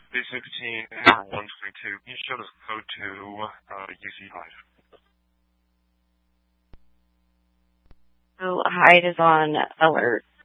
B16 122. Can you show the code to UC5? So Hyde is on alert.